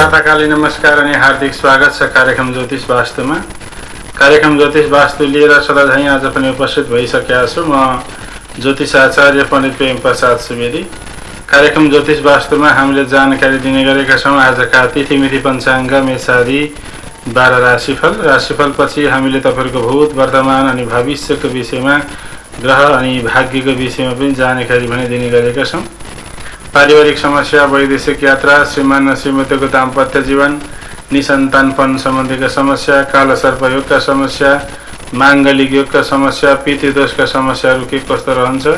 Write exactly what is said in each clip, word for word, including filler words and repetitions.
प्रातःकालीन नमस्कार अनि हार्दिक स्वागत छ कार्यक्रम ज्योतिष वास्तुमा। कार्यक्रम ज्योतिष वास्तु लिएर सदाझै आज पनि उपस्थित भइसकेका छु। म ज्योतिष आचार्य पण्डित प्रेम प्रसाद सुवेदी। कार्यक्रम ज्योतिष वास्तुमा हामीले जानकारी दिने गरेका छौँ। आजका तिथि मिति पञ्चाङ्ग मेषादि बाह्र राशिफल। राशिफल पछि हामीले तपाईँहरूको भूत वर्तमान अनि भविष्यको विषयमा ग्रह अनि भाग्यको विषयमा पनि जानकारी भने दिने गरेका छौँ। पारिवारिक समस्या, वैदेशिक यात्रा, श्रीमान श्रीमतीको दाम्पत्य जीवन, निसन्तानपन सम्बन्धीका समस्या, कालसर्प योगका समस्या, माङ्गलिक योगका समस्या, पितृदोषका समस्याहरू के कस्तो रहन्छ,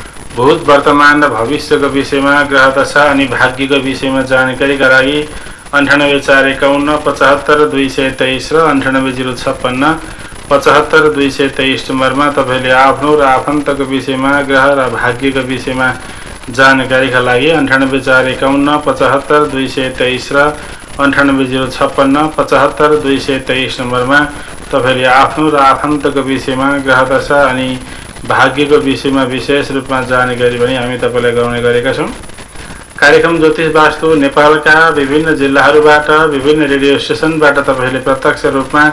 भूत वर्तमान र भविष्यको विषयमा ग्रह दशा अनि भाग्यको विषयमा जानकारीका लागि अन्ठानब्बे चार एकाउन्न पचहत्तर दुई सय तेइस र अन्ठानब्बे जिरो छप्पन्न पचहत्तर दुई सय तेइस नम्बरमा तपाईँले आफ्नो र आफन्तको विषयमा ग्रह र भाग्यको विषयमा जानकारीका लागि अन्ठानब्बे चार एकाउन्न पचहत्तर दुई सय तेइस र अन्ठानब्बे जिरो छप्पन्न पचहत्तर दुई सय तेइस नम्बरमा तपाईँले आफ्नो र आफन्तको विषयमा ग्रह दशा अनि भाग्यको विषयमा विशेष रूपमा जानकारी पनि हामी तपाईँलाई गराउने गरेका छौँ। कार्यक्रम ज्योतिष वास्तु नेपालका विभिन्न जिल्लाहरूबाट विभिन्न रेडियो स्टेसनबाट तपाईँले प्रत्यक्ष रूपमा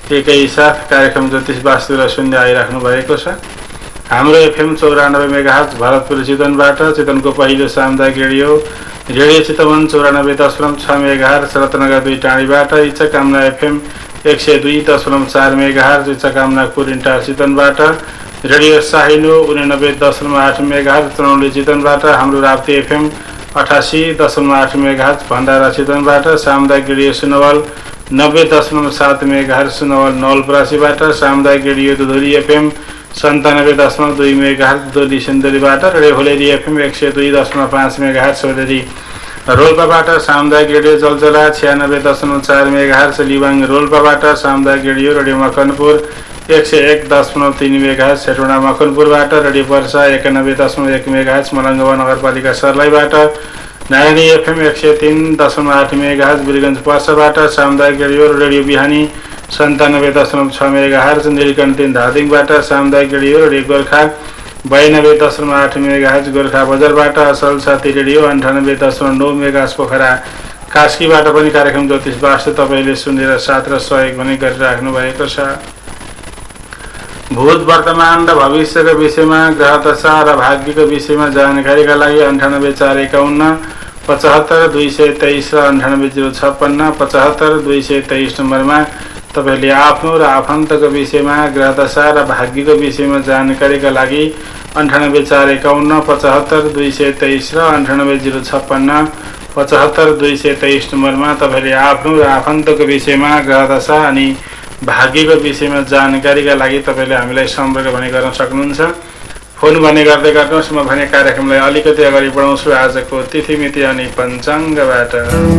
एकैसाथ कार्यक्रम ज्योतिष वास्तु र सुन्दै आइराख्नु भएको छ। हाम्रो एफएम चौरानब्बे मेगाहर्ज भरतपुर चितवनबाट, चितवनको पहिलो सामुदायिक रेडियो रेडियो चितवन चौरानब्बे दशमलव छ मेगाहर्ज, रत्नगर दुई टाढीबाट इच्छाकामना एफएम एक सय दुई दशमलव चार मेगाहर्ज, इच्छाकामना कुरिन्टार चितवनबाट, रेडियो साहिनो उनानब्बे दशमलव आठ मेगाहर्ज चौरौली चितवनबाट, हाम्रो राप्ती एफएम अठासी दशमलव आठ मेगाहर्ज भण्डारा चितवनबाट, सामुदायिक रेडियो सुनवल नब्बे दशमलव सात मेगाहर्ज सुनवल नवलपरासीबाट, सामुदायिक रेडियो दुधुरी एफएम सन्तानब्बे दशमलव दुई मेगाहर्ज दुधुरी सिन्धुलीबाट, रेडियो होलेरी एफएम एक सय दुई दशमलव पाँच मेगाहर्ज होलेरी रोल्पाबाट, सामुदायिक रेडियो जलजला छ्यानब्बे दशमलव चार मेगाहर्ज लिवाङ रोल्पाबाट, सामुदायिक रेडियो रेडियो मकनपुर एक सय एक दशमलव तीन मेगाहर्ज सेटोडा मकनपुरबाट, रेडियो वर्षा एकानब्बे दशमलव एक मेगाहर्ज मलङ्गवा नगरपालिका सर्लाहीबाट, नारायणी एफएम एक सय तीन दशमलव आठ मेगाहर्ज वीरगञ्ज पर्साबाट, सामुदायिक रेडियो रेडियो बिहानी सन्तानब्बे दशमलव छ मेगाहर्ज नीलकण्ठ तीन धादिङबाट, सामुदायिक रेडियो रेडियो गोर्खा बयानब्बे दशमलव आठ मेगाहर्ज गोर्खा बजारबाट, असल साथी रेडियो अन्ठानब्बे दशमलव नौ मेगाहर्ज पोखरा कास्कीबाट पनि कार्यक्रम ज्योतिष वास्तु तपाईँले सुनेर साथ र सहयोग पनि गरिराख्नु भएको छ। भूत वर्तमान र भविष्यको विषयमा ग्रह दशा र भाग्यको विषयमा जानकारीका लागि अन्ठानब्बे चार एकाउन्न पचहत्तर दुई सय तेइस र अन्ठानब्बे जिरो छप्पन्न पचहत्तर दुई सय तेइस नम्बरमा तपाईँले आफ्नो र आफन्तको विषयमा ग्रह दशा र भाग्यको विषयमा जानकारीका लागि अन्ठानब्बे चार एकाउन्न पचहत्तर दुई सय तेइस र अन्ठानब्बे जिरो छप्पन्न पचहत्तर दुई सय तेइस नम्बरमा तपाईँले आफ्नो र आफन्तको विषयमा ग्रह दशा अनि भाग्यको विषयमा जानकारीका लागि तपाईँले हामीलाई सम्पर्क भने गर्न सक्नुहुन्छ। फोन भने गर्दै गर्नुहोस्। म भने कार्यक्रमलाई अलिकति अगाडि बढाउँछु आजको तिथि मिति अनि पञ्चाङ्गबाट।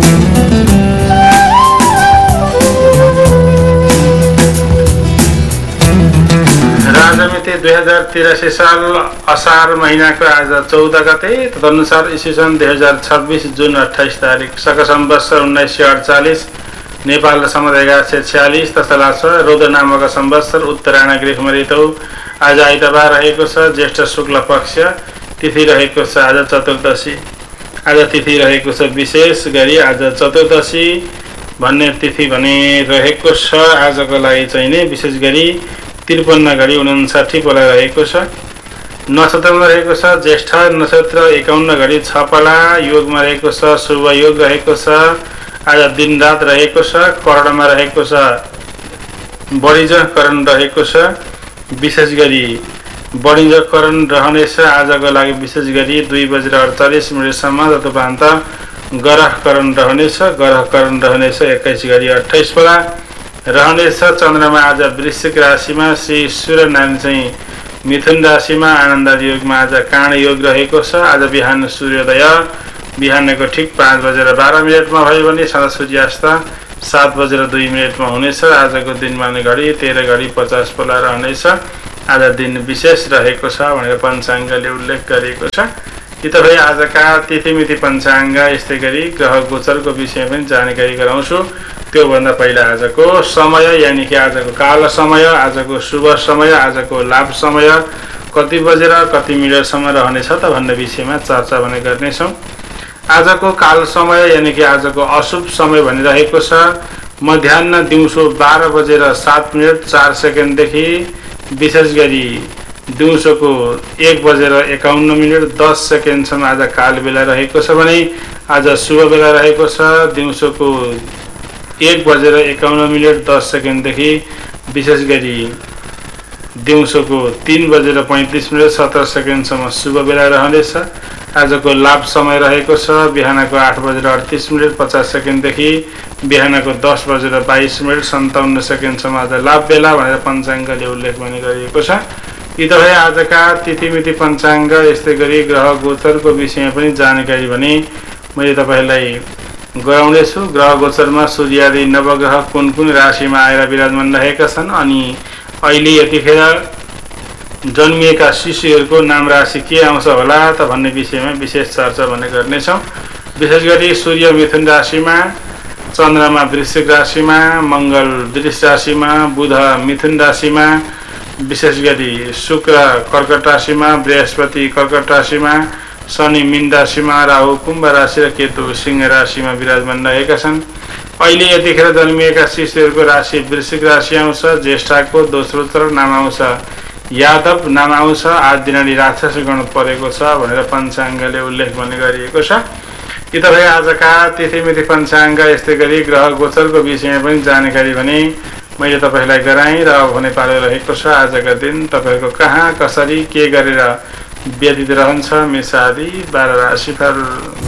राजमिति दुई हजार तिरासी साल असार महिनाको आज चौध गते, तदनुसार इस्वी सन् दुई हजार छब्बिस जुन अठाइस तारिक, शक सम्वत्सर उन्नाइस सय अडचालिस, नेपाल सम्वत एघार सय छ्यालिस तसलास, रौद्र नामक सम्वत्सर उत्तरायण ग्रीष्म ऋतु। आज आइतबार रहेको छ, ज्येष्ठ शुक्ल पक्ष, तिथि रहेको छ आज चतुर्दशी। आज तिथि रहेको छ विशेष गरी आज चतुर्दशी भन्ने तिथि भने रहेको छ। आजको लागि चाहिँ नै विशेष गरी त्रिपन्न घडी उनसाठी बेला रहेको छ। नक्षत्रमा रहेको छ ज्येष्ठ नक्षत्र एकाउन्न घडी छपला, योगमा रहेको छ शुभ योग रहेको छ। आज दिन रात रहेको छ, करणमा रहेको छ बढिज करण रहेको छ। विशेष गरी बढिज करण रहनेछ आजको लागि विशेष गरी दुई बजेर अडचालिस मिनटसम्म, तदुपरान्त गरह करण रहनेछ। गरह करण रहनेछ एक्काइस घडी अट्ठाइस बेला रहनेछ। चन्द्रमा आज वृश्चिक राशिमा, श्री सूर्यनारायण चाहिँ मिथुन राशिमा, आनन्द योगमा आज काँड योग रहेको छ। आज बिहान सूर्योदय बिहानको ठिक पाँच बजेर बाह्र मिनटमा भयो भने साँझ सूर्यास्त सात बजेर दुई मिनटमा हुनेछ। आजको दिनमान घडी तेह्र घडी पचास बेला रहनेछ। आज दिन विशेष रहेको छ भनेर पञ्चाङ्गले उल्लेख गरिएको छ। यी तपाईँ आजका तिथिमिति पञ्चाङ्ग, यस्तै गरी ग्रह गोचरको विषय पनि जानकारी गराउँछु। त्योभन्दा पहिला आजको समय यानि कि आजको काल समय, आजको शुभ समय, आजको लाभ समय कति बजेर कति मिनटसम्म रहनेछ त भन्ने विषयमा चर्चा भने गर्नेछौँ। आजको काल समय यानी कि आजको अशुभ समय भनिरहेको छ मध्याह्न दिउँसो बाह्र बजेर सात मिनट चार सेकेन्डदेखि विशेष गरी दिउँसोको एक बजेर एकाउन्न मिनट दस सेकेन्डसम्म आज काल बेला रहेको छ भने आज शुभ बेला रहेको छ दिउँसोको एक बजेर एकाउन्न मिनट दस सेकेन्डदेखि विशेष गरी दिउँसोको तीन बजेर पैँतिस मिनट सत्र सेकेन्डसम्म शुभ बेला रहनेछ। आजको लाभ समय रहेको छ बिहानको आठ बजेर अडतिस मिनट पचास सेकेन्डदेखि बिहानको दस बजेर बाइस मिनट सन्ताउन्न सेकेन्डसम्म आज लाभ बेला भनेर पञ्चाङ्गले उल्लेख पनि गरिएको छ। यी त भए आजका तिथिमिति पञ्चाङ्ग। यस्तै गरी ग्रह गोचरको विषयमा पनि जानकारी भने मैले तपाईहरूलाई गराउनेछु। ग्रह गोचरमा सूर्य आदि नवग्रह कुन कुन राशिमा आएर विराजमान रहेका छन् अनि अहिले यतिखेर जन्मिएका शिशुहरूको नाम राशि के आउँछ होला त भन्ने विषयमा विशेष चर्चा भने गर्नेछौँ। विशेष गरी सूर्य मिथुन राशिमा, चन्द्रमा वृश्चिक राशिमा, मङ्गल वृष राशिमा, बुध मिथुन राशिमा, विशेष गरी शुक्र कर्कट राशिमा, बृहस्पति कर्कट राशिमा, शनि मीन राशिमा, राहु कुम्भ राशि र केतु सिंह राशिमा विराजमान रहेका छन्। अहिले यतिखेर जन्मिएका शिशुहरूको राशि वृश्चिक राशि आउँछ। ज्येष्ठाको दोस्रो चरण नाम आउँछ यादव, नाम आउँछ आठ दिनाडी राक्षस गण परेको छ भनेर पञ्चाङ्गले उल्लेख पनि गरिएको छ। यी त भए आजका तिथिमिति पञ्चाङ्ग। यस्तै गरी ग्रह गोचरको विषयमा पनि जानकारी भने मैले तपाईलाई गराएँ र अब हुने पालो रहेको छ आजका दिन तपाईहरुको कहाँ कसरी के गरेर व्यतीत रहन्छ मेष आदि बाह्र राशिफल।